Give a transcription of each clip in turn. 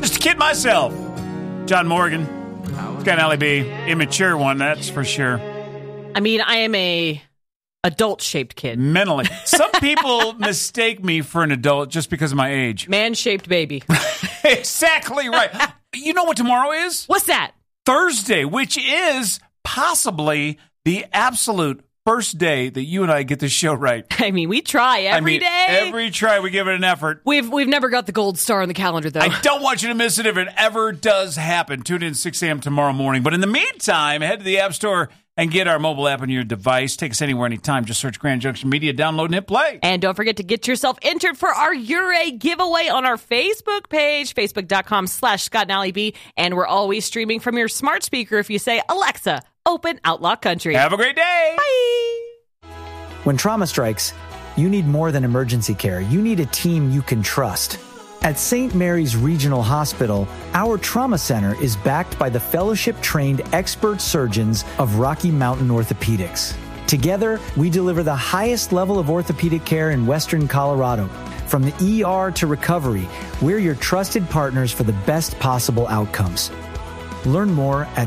Just a kid myself. John Morgan. Scott Alley B. Immature one, that's for sure. I mean, I am a adult-shaped kid. Mentally. Some people mistake me for an adult just because of my age. Man-shaped baby. Exactly right. You know what tomorrow is? What's that? Thursday, which is possibly the absolute first day that you and I get this show right. I mean, we try every day. Every try, we give it an effort. We've never got the gold star on the calendar, though. I don't want you to miss it if it ever does happen. Tune in 6 a.m. tomorrow morning. But in the meantime, head to the App Store and get our mobile app on your device. Take us anywhere, anytime. Just search Grand Junction Media, download, and hit play. And don't forget to get yourself entered for our Ure giveaway on our Facebook page, facebook.com/Scott and Alley B. And we're always streaming from your smart speaker if you say, Alexa, open Outlaw Country. Have a great day. Bye. When trauma strikes, you need more than emergency care. You need a team you can trust. At St. Mary's Regional Hospital, our trauma center is backed by the fellowship-trained expert surgeons of Rocky Mountain Orthopedics. Together, we deliver the highest level of orthopedic care in Western Colorado. From the ER to recovery, we're your trusted partners for the best possible outcomes. Learn more at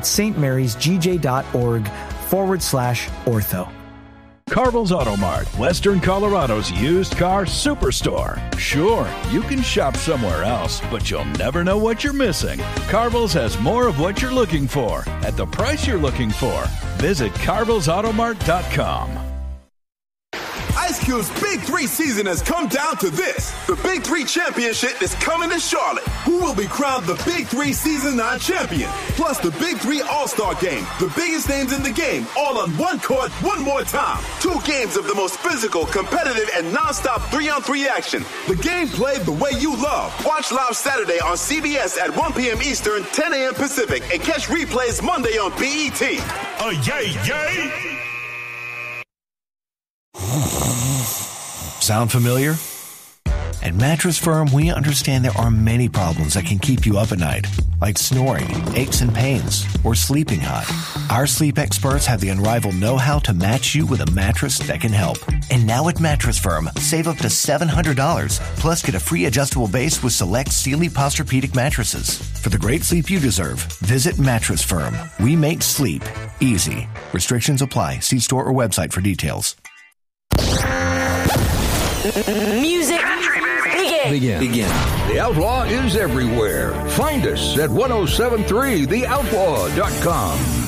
stmarysgj.org/ortho. Carville's Auto Mart, Western Colorado's used car superstore. Sure, you can shop somewhere else, but you'll never know what you're missing. Carville's has more of what you're looking for at the price you're looking for. Visit carvillesautomart.com. Ice Cube's Big 3 season has come down to this. The Big 3 Championship is coming to Charlotte. Who will be crowned the Big 3 Season 9 champion? Plus the Big 3 All-Star Game. The biggest names in the game, all on one court, one more time. 2 games of the most physical, competitive, and non-stop 3-on-3 action. The game played the way you love. Watch live Saturday on CBS at 1 p.m. Eastern, 10 a.m. Pacific, and catch replays Monday on BET. Yay, yay! Sound familiar? At Mattress Firm, we understand there are many problems that can keep you up at night, like snoring, aches and pains, or sleeping hot. Our sleep experts have the unrivaled know-how to match you with a mattress that can help. And now at Mattress Firm, save up to $700, plus get a free adjustable base with select Sealy Posturepedic mattresses. For the great sleep you deserve, visit Mattress Firm. We make sleep easy. Restrictions apply. See store or website for details. Music begin. The Outlaw is everywhere. Find us at 1073theoutlaw.com.